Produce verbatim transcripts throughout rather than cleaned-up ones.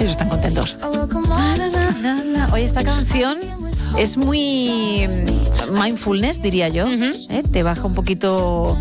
Ellos están contentos. Oye, esta canción es muy mindfulness, diría yo. Uh-huh. ¿Eh? Te baja un poquito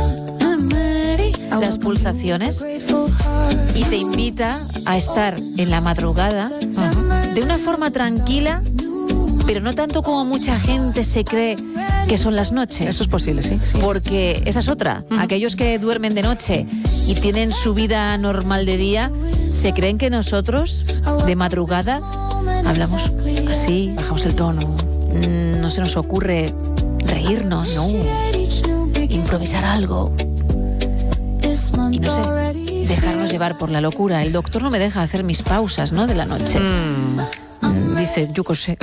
las pulsaciones y te invita a estar en la madrugada uh-huh. de una forma tranquila, pero no tanto como mucha gente se cree que son las noches. Eso es posible, sí. sí. Porque esa es otra. Uh-huh. Aquellos que duermen de noche y tienen su vida normal de día, se creen que nosotros, de madrugada, hablamos así, bajamos el tono. No se nos ocurre reírnos, no. Improvisar algo. Y no sé, dejarnos llevar por la locura. El doctor no me deja hacer mis pausas, ¿no? De la noche. Mm. Dice, yo qué sé.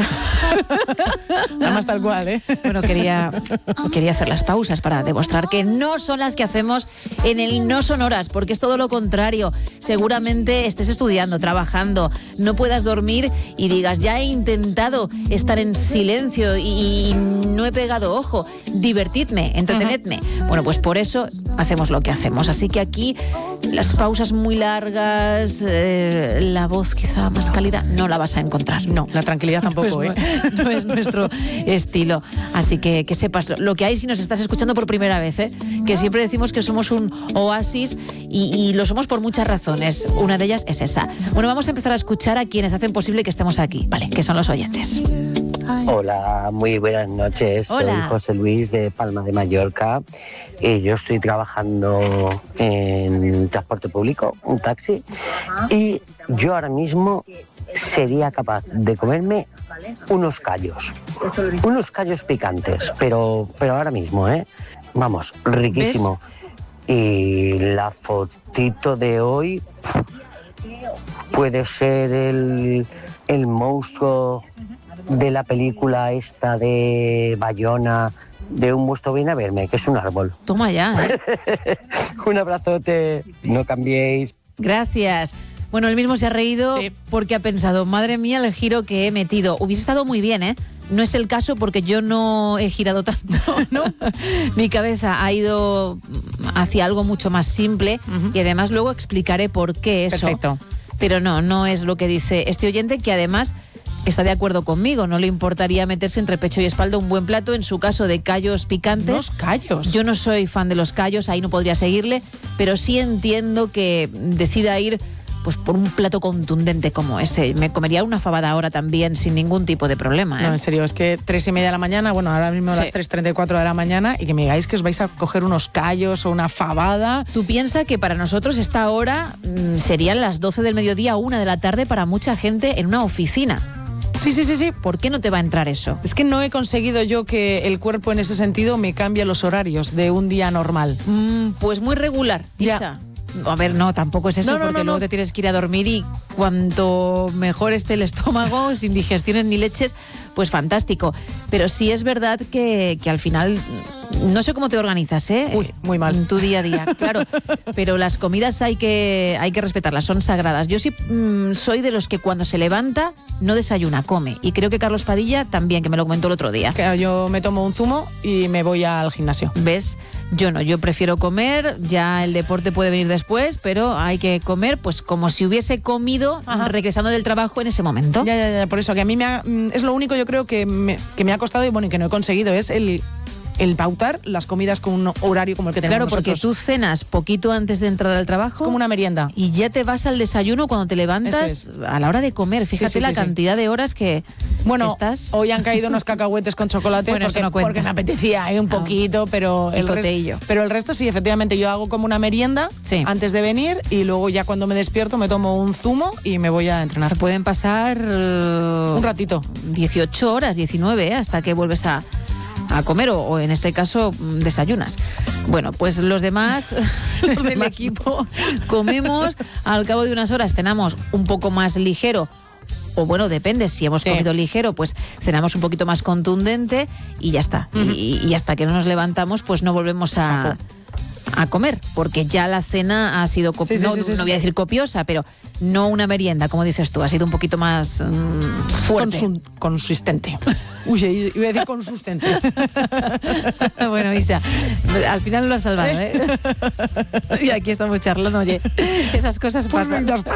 Además tal cual, ¿eh? Bueno, quería, quería hacer las pausas para demostrar que no son las que hacemos en el No Son Horas, porque es todo lo contrario. Seguramente estés estudiando, trabajando, no puedas dormir y digas, ya he intentado estar en silencio y, y no he pegado ojo. Divertidme, entretenedme. Uh-huh. Bueno, pues por eso hacemos lo que hacemos. Así que aquí las pausas muy largas, eh, la voz quizá más cálida, no la vas a encontrar. No, la tranquilidad tampoco, no es, ¿eh? No es nuestro estilo. Así que que sepas lo que hay si nos estás escuchando por primera vez, ¿eh? Que siempre decimos que somos un oasis y, y lo somos por muchas razones. Una de ellas es esa. Bueno, vamos a empezar a escuchar a quienes hacen posible que estemos aquí, ¿vale? Que son los oyentes. Hola, muy buenas noches. Hola. Soy José Luis de Palma de Mallorca y yo estoy trabajando en transporte público, un taxi, y yo ahora mismo sería capaz de comerme unos callos, unos callos picantes, pero, pero ahora mismo, ¿eh? Vamos, riquísimo. ¿Ves? Y la fotito de hoy puede ser el, el monstruo de la película esta de Bayona, de Un Muerto Viene a Verme, que es un árbol. Toma ya, ¿eh? Un abrazote, no cambiéis. Gracias. Bueno, él mismo se ha reído sí. porque ha pensado, madre mía, el giro que he metido. Hubiese estado muy bien, ¿eh? No es el caso porque yo no he girado tanto, ¿no? Mi cabeza ha ido hacia algo mucho más simple uh-huh. y además luego explicaré por qué eso. Perfecto. Pero no, no es lo que dice este oyente, que además está de acuerdo conmigo. No le importaría meterse entre pecho y espalda un buen plato, en su caso de callos picantes. ¿Los callos? Yo no soy fan de los callos, ahí no podría seguirle, pero sí entiendo que decida ir pues por un plato contundente como ese. Me comería una fabada ahora también sin ningún tipo de problema, ¿eh? No, en serio, es que tres y media de la mañana, bueno, ahora mismo sí. las tres treinta y cuatro de la mañana, y que me digáis que os vais a coger unos callos o una fabada. Tú piensas que para nosotros esta hora mmm, serían las doce del mediodía, una de la tarde para mucha gente en una oficina. Sí, sí, sí, sí. ¿Por qué no te va a entrar eso? Es que no he conseguido yo que el cuerpo en ese sentido me cambie los horarios de un día normal. Mm, pues muy regular, Isa. Ya. A ver, no, tampoco es eso, no, no, porque no, luego no. te tienes que ir a dormir y cuanto mejor esté el estómago, sin digestiones ni leches, pues fantástico. Pero sí es verdad que, que al final, no sé cómo te organizas, ¿eh? Uy, muy mal. En tu día a día, claro. Pero las comidas hay que, hay que respetarlas, son sagradas. Yo sí mmm, soy de los que cuando se levanta no desayuna, come. Y creo que Carlos Padilla también, que me lo comentó el otro día. Claro, yo me tomo un zumo y me voy al gimnasio. ¿Ves? Yo no, yo prefiero comer, ya el deporte puede venir después, pero hay que comer pues como si hubiese comido Ajá. regresando del trabajo en ese momento. Ya, ya, ya, por eso, que a mí me ha, es lo único yo creo que me, que me ha costado y bueno, y que no he conseguido, es el... el pautar las comidas con un horario como el que tenemos Claro, nosotros. porque tú cenas poquito antes de entrar al trabajo. Es como una merienda. Y ya te vas al desayuno cuando te levantas es. a la hora de comer. Fíjate sí, sí, la sí, cantidad sí. de horas que bueno, estás. Hoy han caído unos cacahuetes con chocolate bueno, porque, no porque me apetecía ¿eh? un poquito, no. pero, el resto, pero el resto sí, efectivamente, yo hago como una merienda sí. antes de venir y luego ya cuando me despierto me tomo un zumo y me voy a entrenar. Se pueden pasar uh, un ratito. dieciocho horas, diecinueve, ¿eh? hasta que vuelves a a comer o, o en este caso desayunas. Bueno, pues los demás los del equipo comemos, al cabo de unas horas cenamos un poco más ligero, o bueno, depende, si hemos sí. comido ligero, pues cenamos un poquito más contundente y ya está. Uh-huh. y, y hasta que no nos levantamos, pues no volvemos a, a comer, porque ya la cena ha sido copiosa, sí, sí, no, sí, sí, no voy a decir copiosa, pero no una merienda, como dices tú, ha sido un poquito más mmm, fuerte. Consum- consistente. Uy, iba a decir consistente. Bueno, Isa, al final lo has salvado, ¿eh? Y aquí estamos charlando, oye, esas cosas pasan. Pues